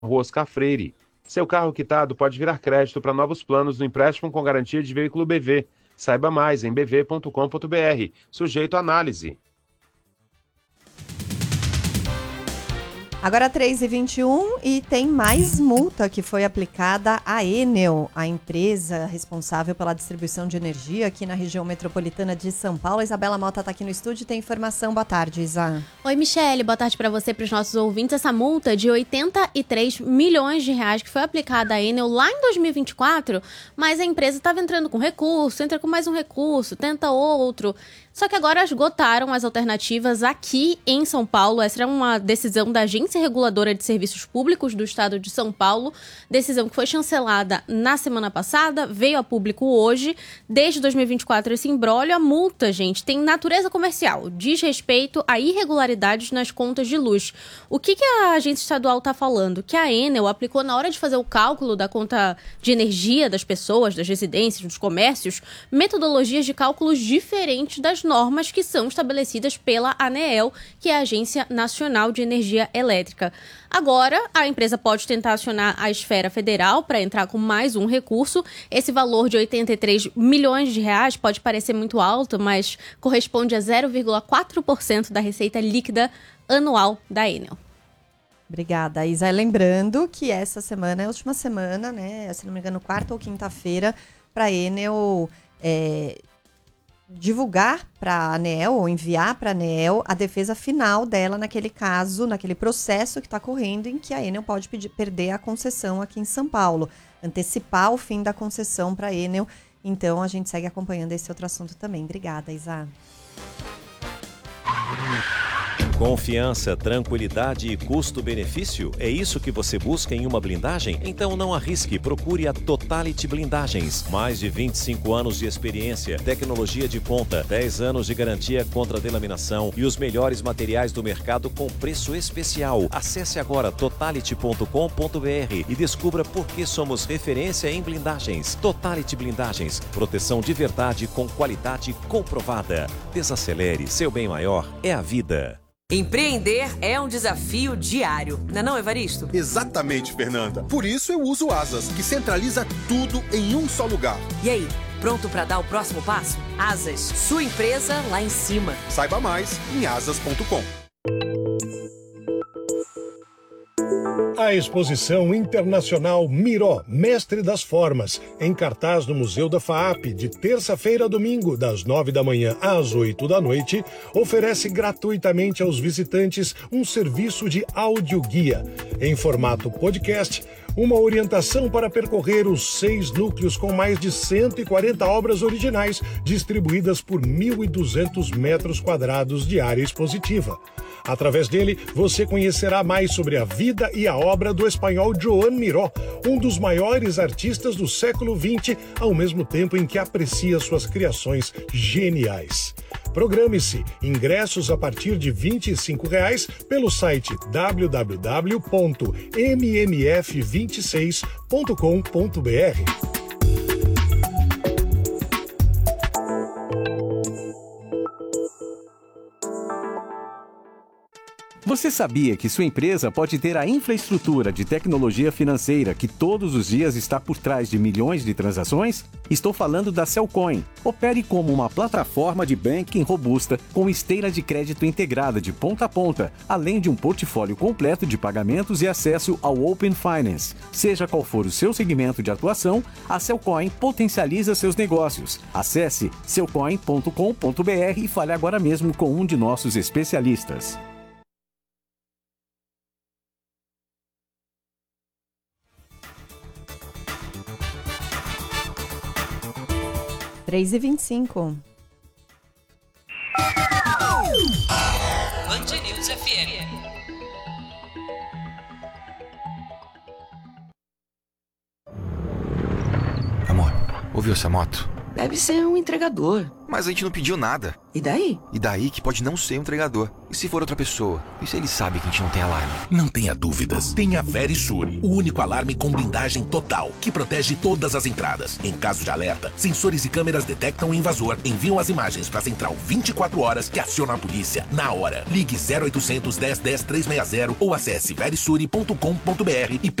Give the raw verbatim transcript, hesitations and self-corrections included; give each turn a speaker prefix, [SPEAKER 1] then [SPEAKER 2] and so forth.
[SPEAKER 1] Rua Oscar Freire. Seu carro quitado pode virar crédito para novos planos no empréstimo com garantia de veículo B V. Saiba mais em b v ponto com ponto b r. Sujeito à análise.
[SPEAKER 2] Agora três e vinte e um e tem mais multa que foi aplicada à Enel, a empresa responsável pela distribuição de energia aqui na região metropolitana de São Paulo. A Isabela Mota está aqui no estúdio e tem informação. Boa tarde, Isa.
[SPEAKER 3] Oi, Michele. Boa tarde para você e para os nossos ouvintes. Essa multa de oitenta e três milhões de reais que foi aplicada à Enel lá em dois mil e vinte e quatro, mas a empresa estava entrando com recurso, entra com mais um recurso, tenta outro. Só que agora esgotaram as alternativas aqui em São Paulo. Essa era uma decisão da Agência Reguladora de Serviços Públicos do Estado de São Paulo. Decisão que foi chancelada na semana passada, veio a público hoje. Desde dois mil e vinte e quatro, esse imbróglio, a multa, gente, tem natureza comercial. Diz respeito a irregularidades nas contas de luz. O que, que a agência estadual está falando? Que a Enel aplicou na hora de fazer o cálculo da conta de energia das pessoas, das residências, dos comércios, metodologias de cálculos diferentes das normas que são estabelecidas pela ANEEL, que é a Agência Nacional de Energia Elétrica. Agora, a empresa pode tentar acionar a esfera federal para entrar com mais um recurso. Esse valor de oitenta e três milhões de reais pode parecer muito alto, mas corresponde a zero vírgula quatro por cento da receita líquida anual da Enel.
[SPEAKER 2] Obrigada, Isa. Lembrando que essa semana é a última semana, né? Se não me engano, quarta ou quinta-feira, para a Enel é, divulgar para a ANEEL ou enviar para a ANEEL a defesa final dela naquele caso, naquele processo que está correndo em que a Enel pode pedir, perder a concessão aqui em São Paulo, antecipar o fim da concessão para a Enel. Então, a gente segue acompanhando esse outro assunto também. Obrigada, Isa.
[SPEAKER 4] Confiança, tranquilidade e custo-benefício? É isso que você busca em uma blindagem? Então não arrisque, procure a Totality Blindagens. Mais de vinte e cinco anos de experiência, tecnologia de ponta, dez anos de garantia contra delaminação e os melhores materiais do mercado com preço especial. Acesse agora totality ponto com ponto b r e descubra por que somos referência em blindagens. Totality Blindagens, proteção de verdade com qualidade comprovada. Desacelere, seu bem maior é a vida.
[SPEAKER 5] Empreender é um desafio diário, não é não, Evaristo?
[SPEAKER 6] Exatamente, Fernanda. Por isso eu uso o Asas, que centraliza tudo em um só lugar.
[SPEAKER 5] E aí, pronto para dar o próximo passo? Asas, sua empresa lá em cima.
[SPEAKER 6] Saiba mais em asas ponto com.
[SPEAKER 7] A exposição internacional Miró, Mestre das Formas, em cartaz no Museu da FAAP, de terça-feira a domingo, das nove da manhã às oito da noite, oferece gratuitamente aos visitantes um serviço de audioguia, em formato podcast, uma orientação para percorrer os seis núcleos com mais de cento e quarenta obras originais, distribuídas por mil e duzentos metros quadrados de área expositiva. Através dele, você conhecerá mais sobre a vida e a obra do espanhol Joan Miró, um dos maiores artistas do século vinte, ao mesmo tempo em que aprecia suas criações geniais. Programe-se. Ingressos a partir de vinte e cinco reais pelo site w w w ponto m m f vinte e seis ponto com ponto b r.
[SPEAKER 8] Você sabia que sua empresa pode ter a infraestrutura de tecnologia financeira que todos os dias está por trás de milhões de transações? Estou falando da Cellcoin. Opere como uma plataforma de banking robusta com esteira de crédito integrada de ponta a ponta, além de um portfólio completo de pagamentos e acesso ao Open Finance. Seja qual for o seu segmento de atuação, a Cellcoin potencializa seus negócios. Acesse cellcoin ponto com ponto b r e fale agora mesmo com um de nossos especialistas.
[SPEAKER 2] três e vinte e cinco.
[SPEAKER 5] Band News F M.
[SPEAKER 9] Amor, ouviu essa moto?
[SPEAKER 5] Deve ser um entregador.
[SPEAKER 9] Mas a gente não pediu nada.
[SPEAKER 10] E daí?
[SPEAKER 9] E daí que pode não ser um entregador. E se for outra pessoa? E se ele sabe que a gente não tem alarme?
[SPEAKER 11] Não tenha dúvidas. Tem a Verisure, o único alarme com blindagem total, que protege todas as entradas. Em caso de alerta, sensores e câmeras detectam o invasor, enviam as imagens para a central vinte e quatro horas que aciona a polícia na hora. Ligue zero oitocentos, dez, dez, trezentos e sessenta ou acesse verisure ponto com ponto br e